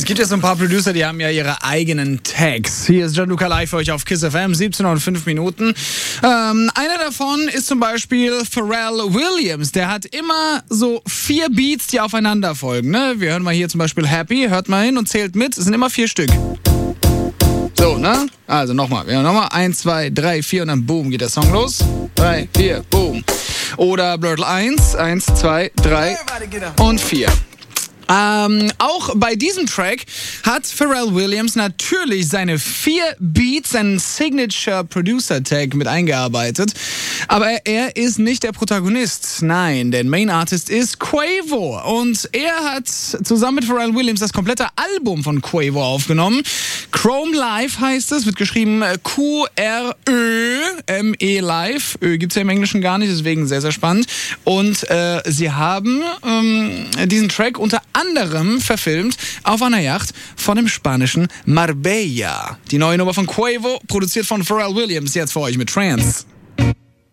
Es gibt ja so ein paar Producer, die haben ja ihre eigenen Tags. Hier ist Gianluca live für euch auf KISS FM, 17 und 5 Minuten. Einer davon ist zum Beispiel Pharrell Williams. Der hat immer so 4 Beats, die aufeinander folgen. Ne? Wir hören mal hier zum Beispiel Happy, hört mal hin und zählt mit. Es sind immer 4 Stück. So, ne? Also nochmal. Wir hören nochmal. 1, 2, 3, 4 und dann boom, geht der Song los. 3, 4, boom. Oder Blurtle 1, 1, 2, 3 und 4. Auch bei diesem Track hat Pharrell Williams natürlich seine 4 Beats, seinen Signature Producer Tag mit eingearbeitet. Aber er ist nicht der Protagonist. Nein, der Main Artist ist Quavo. Und er hat zusammen mit Pharrell Williams das komplette Album von Quavo aufgenommen. Chrome Live heißt es, wird geschrieben Q-R-Ö-M-E Live. Ö gibt's ja im Englischen gar nicht, deswegen sehr, sehr spannend. Und sie haben diesen Track unter anderem verfilmt auf einer Yacht von dem spanischen Marbella. Die neue Nummer von Quavo, produziert von Pharrell Williams, jetzt für euch mit Trance.